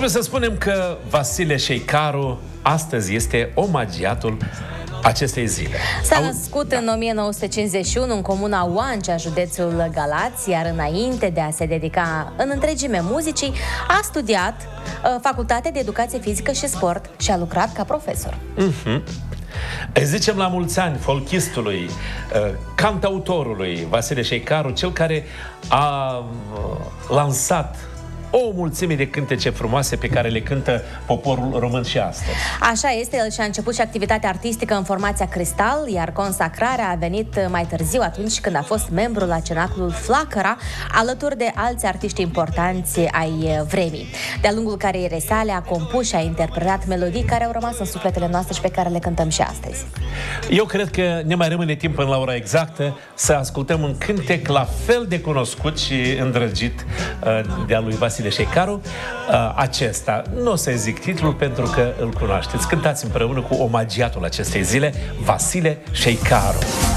Trebuie să spunem că Vasile Șeicaru astăzi este omagiatul acestei zile. S-a născut în 1951 în comuna Oancea, județul Galați, iar înainte de a se dedica în întregime muzicii, a studiat Facultatea de Educație Fizică și Sport și a lucrat ca profesor. Îi zicem la mulți ani folchistului, cantautorului Vasile Șeicaru, cel care a lansat o mulțime de cântece frumoase pe care le cântă poporul român și astăzi. Așa este, el și-a început și activitatea artistică în formația Cristal, iar consacrarea a venit mai târziu, atunci când a fost membru la Cenaclul Flacăra, alături de alți artiști importanți ai vremii. De-a lungul carierei sale a compus și a interpretat melodii care au rămas în sufletele noastre și pe care le cântăm și astăzi. Eu cred că ne mai rămâne timp până la ora exactă să ascultăm un cântec la fel de cunoscut și îndrăgit de-a lui Vasile Șeicaru. Acesta, nu o să zic titlul pentru că îl cunoașteți. Cântați împreună cu omagiatul acestei zile, Vasile Șeicaru.